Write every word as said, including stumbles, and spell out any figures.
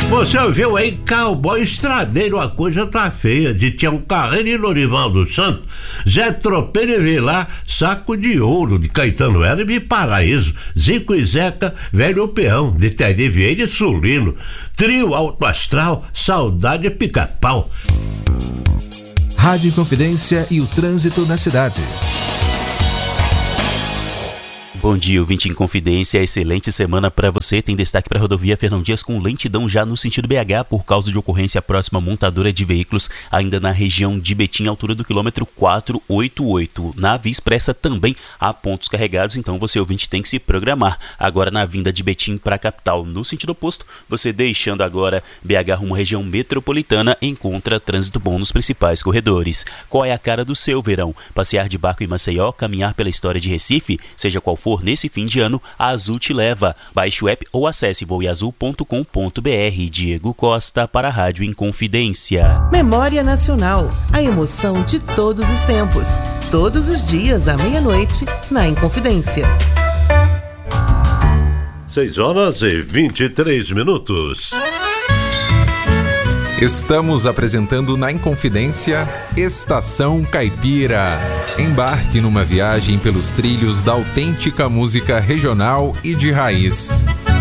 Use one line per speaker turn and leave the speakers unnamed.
Você ouviu aí, Cowboy Estradeiro, a coisa tá feia. De Tião Carreiro e Lorival Santos, Zé Tropeiro e Vilar, Saco de Ouro, de Caetano Hermes e Paraíso, Zico e Zeca, Velho Peão, de Teddy Vieira e Sulino, Trio Alto Astral, Saudade e Pica-Pau.
Rádio Inconfidência e o trânsito na cidade.
Bom dia, ouvinte Inconfidência, excelente semana para você. Tem destaque para a rodovia Fernão Dias com lentidão já no sentido B H por causa de ocorrência próxima à montadora de veículos, ainda na região de Betim, altura do quilômetro quatrocentos e oitenta e oito. Na Via Expressa também há pontos carregados, então você ouvinte tem que se programar. Agora na vinda de Betim para a capital, no sentido oposto, você deixando agora B H rumo à região metropolitana, encontra trânsito bom nos principais corredores. Qual é a cara do seu verão? Passear de barco em Maceió, caminhar pela história de Recife, seja qual for nesse fim de ano, a Azul te leva. Baixe o app ou acesse voe azul ponto com ponto b r. Diego Costa para a Rádio Inconfidência.
Memória Nacional, a emoção de todos os tempos. Todos os dias à meia-noite na Inconfidência.
seis horas e vinte e três minutos.
Estamos apresentando na Inconfidência Estação Caipira. Embarque numa viagem pelos trilhos da autêntica música regional e de raiz.